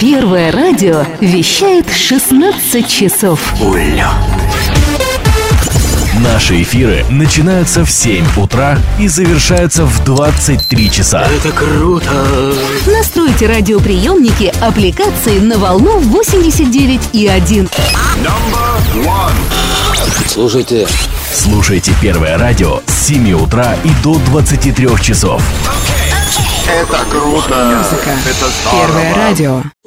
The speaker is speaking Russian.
Первое радио вещает 16 часов. Улет. Наши эфиры начинаются в 7 утра и завершаются в 23 часа. Это круто! Настройте радиоприемники аппликации на волну 89,1. Слушайте Первое радио с 7 утра и до 23 часов. Это круто! Это здорово! Первое радио.